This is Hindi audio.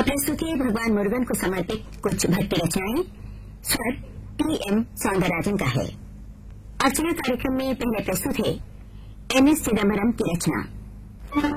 प्रस्तुति भगवान मुरुगन को समर्पित कुछ भक्ति रचनाएं। स्वर PM सौंदरराजन का है। अर्चना कार्यक्रम में पहले प्रस्तुत है MS चिदम्बरम की रचना।